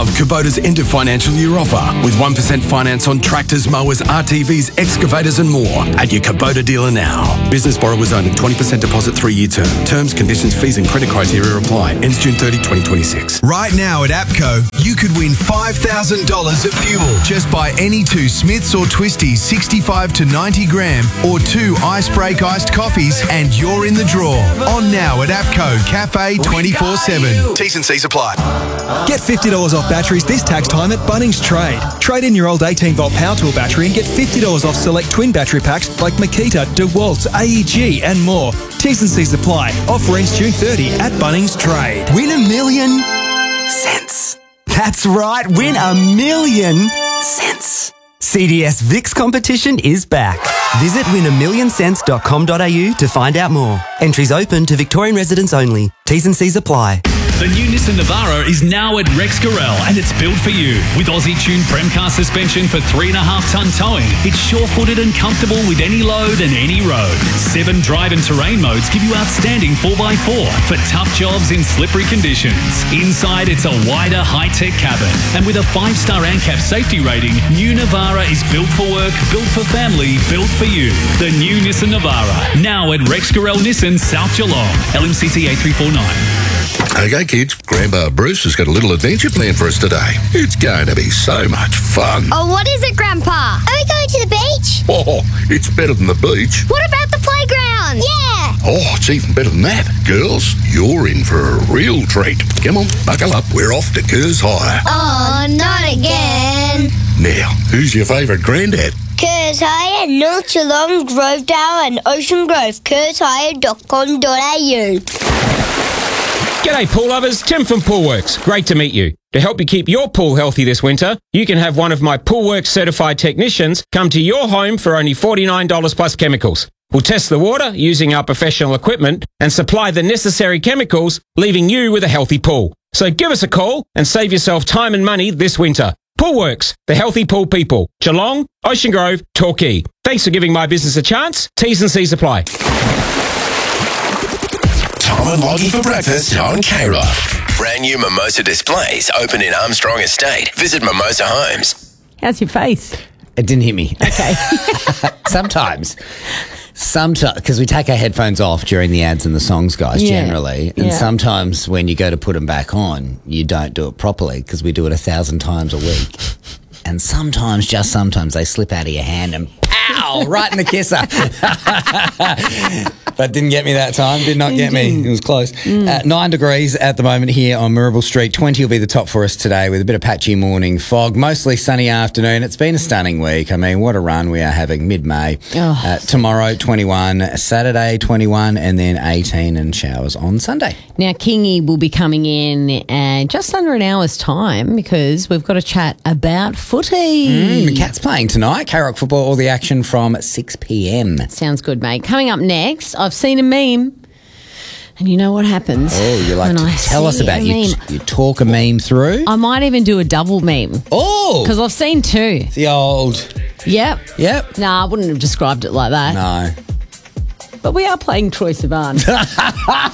Love Kubota's end of financial year offer with 1% finance on tractors, mowers, RTVs, excavators and more at your Kubota dealer now. Business borrowers only. 20% deposit 3-year term. Terms, conditions, fees and credit criteria apply. Ends June 30, 2026. Right now at APCO, you could win $5,000 of fuel. Just buy any 2 Smiths or Twisties 65 to 90 gram or 2 Ice Break iced coffees and you're in the draw. On now at APCO Cafe 24/7. T's and C's apply. Get $50 off batteries this tax time at Bunnings Trade. Trade in your old 18-volt power tool battery and get $50 off select twin battery packs like Makita, DeWalt, AEG and more. T's and C's apply. Offer ends June 30 at Bunnings Trade. Win $1 million cents. That's right, win $1 million cents. CDS VIX competition is back. Visit win1millioncents.com.au to find out more. Entries open to Victorian residents only. T's and C's apply. The new Nissan Navara is now at Rex Corral and it's built for you. With Aussie-tuned Premcar suspension for 3.5-tonne towing, it's sure-footed and comfortable with any load and any road. 7 drive and terrain modes give you outstanding 4x4 for tough jobs in slippery conditions. Inside, it's a wider, high-tech cabin. And with a 5-star ANCAP safety rating, new Navara is built for work, built for family, built for you. The new Nissan Navara, now at Rex Corral Nissan, South Geelong. LMCT 8349. Okay, kids, Grandpa Bruce has got a little adventure planned for us today. It's going to be so much fun. Oh, what is it, Grandpa? Are we going to the beach? Oh, it's better than the beach. What about the playground? Yeah! Oh, it's even better than that. Girls, you're in for a real treat. Come on, buckle up. We're off to Kerrs Hire. Oh, not again. Now, who's your favourite granddad? Kerrs Hire, North Geelong, Grovedale and Ocean Grove. KerrsHire.com.au. G'day pool lovers, Tim from Poolworks. Great to meet you. To help you keep your pool healthy this winter, you can have one of my Poolworks certified technicians come to your home for only $49 plus chemicals. We'll test the water using our professional equipment and supply the necessary chemicals, leaving you with a healthy pool. So give us a call and save yourself time and money this winter. Poolworks, the healthy pool people. Geelong, Ocean Grove, Torquay. Thanks for giving my business a chance. T's and C's apply. Tom and Loggy for breakfast on K-Rock. Brand new Mimosa displays open in Armstrong Estate. Visit Mimosa Homes. How's your face? It didn't hit me. Okay. Sometimes, because we take our headphones off during the ads and the songs, guys, generally. And sometimes when you go to put them back on, you don't do it properly because we do it 1,000 times a week. And sometimes, just sometimes, they slip out of your hand and pow, right in the kisser. But didn't get me that time. Did not get me. It was close. 9 degrees at the moment here on Mirabel Street. 20 will be the top for us today with a bit of patchy morning fog. Mostly sunny afternoon. It's been a stunning week. I mean, what a run we are having mid-May. Tomorrow, 21. Saturday, 21. And then 18 and showers on Sunday. Now, Kingy will be coming in just under an hour's time because we've got a chat about footy. The Cats playing tonight. K-Rock football, all the action from 6 p.m. Sounds good, mate. Coming up next, I've seen a meme. And you know what happens? Oh, you like to tell us about you talk a meme through? I might even do a double meme. Oh! Because I've seen 2. The old... Yep. Yep. Nah, I wouldn't have described it like that. No. But we are playing Troye Sivan.